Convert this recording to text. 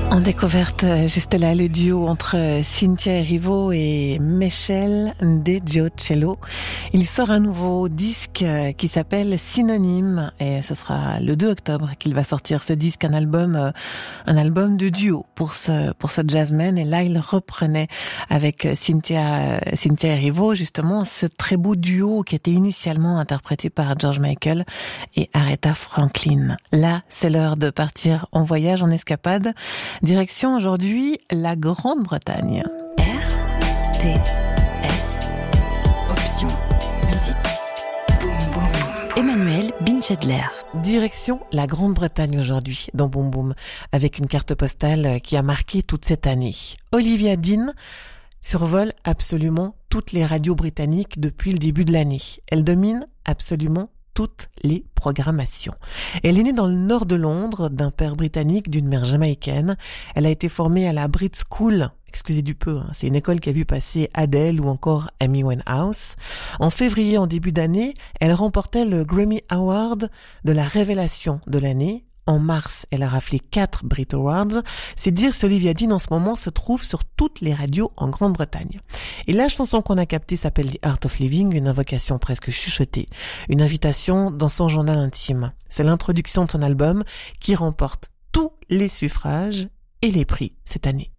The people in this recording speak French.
En découverte, juste là, le duo entre Cynthia Erivo et Michel Deggiocello. Il sort un nouveau disque qui s'appelle Synonyme et ce sera le 2 octobre qu'il va sortir ce disque, un album de duo pour ce jazzman. Et là, il reprenait avec Cynthia Erivo, justement, ce très beau duo qui était initialement interprété par George Michael et Aretha Franklin. Là, c'est l'heure de partir en voyage, en escapade. Direction aujourd'hui la Grande-Bretagne. RTS, option musique. Boum boum. Emmanuel Binchedler. Direction la Grande-Bretagne aujourd'hui dans Boum Boum, avec une carte postale qui a marqué toute cette année. Olivia Dean survole absolument toutes les radios britanniques depuis le début de l'année. Elle domine absolument toutes les programmations. Elle est née dans le nord de Londres, d'un père britannique, d'une mère jamaïcaine. Elle a été formée à la Brit School, excusez du peu, c'est une école qui a vu passer Adele ou encore Amy Winehouse. En février, en début d'année, elle remportait le Grammy Award de la révélation de l'année. En mars, elle a raflé 4 Brit Awards. C'est dire si Olivia Dean en ce moment se trouve sur toutes les radios en Grande-Bretagne. Et la chanson qu'on a captée s'appelle The Art of Living, une invocation presque chuchotée, une invitation dans son journal intime. C'est l'introduction de son album qui remporte tous les suffrages et les prix cette année.